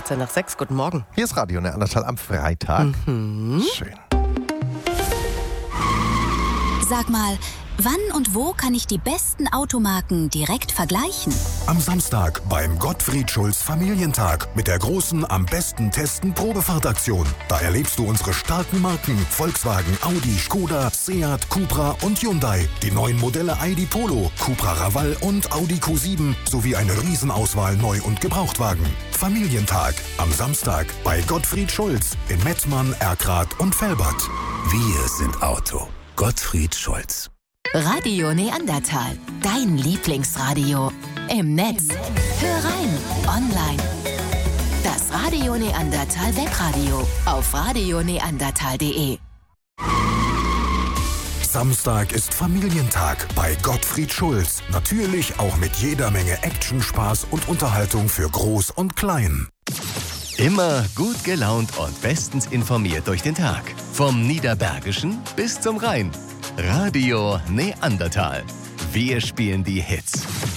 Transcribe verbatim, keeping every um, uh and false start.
achtzehn nach sechs. Guten Morgen. Hier ist Radio Neandertal am Freitag. Mhm. Schön. Sag mal, wann und wo kann ich die besten Automarken direkt vergleichen? Am Samstag beim Gottfried Schulz Familientag mit der großen Am besten testen Probefahrtaktion. Da erlebst du unsere starken Marken Volkswagen, Audi, Skoda, Seat, Cupra und Hyundai. Die neuen Modelle I D Polo, Cupra Raval und Audi Q sieben sowie eine Riesenauswahl Neu- und Gebrauchtwagen. Familientag am Samstag bei Gottfried Schulz in Mettmann, Erkrath und Velbert. Wir sind Auto. Gottfried Schulz. Radio Neandertal, dein Lieblingsradio. Im Netz. Hör rein, online. Das Radio Neandertal Webradio auf radio neandertal punkt de. Samstag ist Familientag bei Gottfried Schulz. Natürlich auch mit jeder Menge Action, Spaß und Unterhaltung für Groß und Klein. Immer gut gelaunt und bestens informiert durch den Tag. Vom Niederbergischen bis zum Rhein. Radio Neandertal. Wir spielen die Hits.